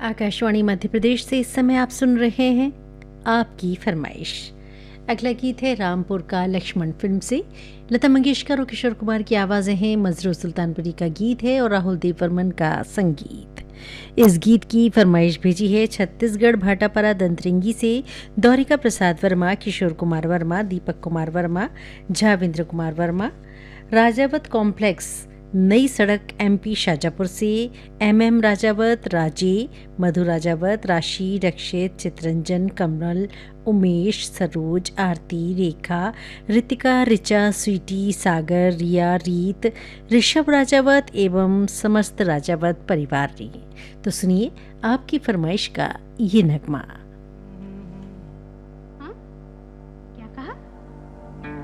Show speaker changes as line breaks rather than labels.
आकाशवाणी मध्य प्रदेश से इस समय आप सुन रहे हैं आपकी फरमाइश। अगला गीत है रामपुर का लक्ष्मण फिल्म से। लता मंगेशकर और किशोर कुमार की आवाज़ें हैं। मजरूर सुल्तानपुरी का गीत है और राहुल देव बर्मन का संगीत। इस गीत की फरमाइश भेजी है छत्तीसगढ़ भाटापारा दंतरिंगी से दौरिका प्रसाद वर्मा, किशोर कुमार वर्मा, दीपक कुमार वर्मा, झाविंद्र कुमार वर्मा। राजावत कॉम्प्लेक्स नई सड़क एमपी शाजापुर से एमएम राजावत, राजे, मधु राजावत, राशि, रक्षित, चित्रंजन, कमल, उमेश, सरोज, आरती, रेखा, रितिका, ऋचा, स्वीटी, सागर, रिया, रीत, ऋषभ राजावत एवं समस्त राजावत परिवार ने। तो सुनिए आपकी फरमाइश का ये नगमा।